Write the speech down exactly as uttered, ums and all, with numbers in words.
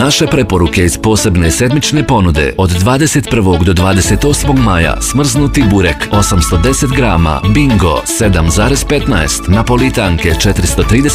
Naše preporuke iz posebne sedmične ponude od dvadeset prvog do dvadeset osmog maja: smrznuti burek osamsto deset grama, Bingo sedam zarez petnaest, napolitanke četiristo trideset